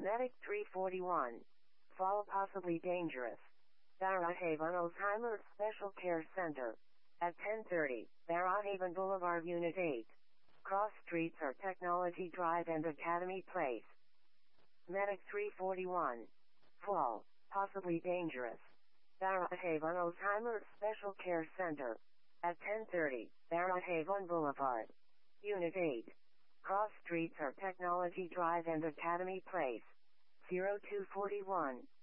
Medic 341. Fall possibly dangerous. Barrhaven Alzheimer's Special Care Center. At 10:30, Barrhaven Boulevard, Unit 8. Cross Streets or Technology Drive and Academy Place. Medic 341. Fall possibly dangerous. Barrhaven Alzheimer's Special Care Center. At 10:30, Barrhaven Boulevard. Unit 8. Cross Streets or Technology Drive and Academy Place. 0241.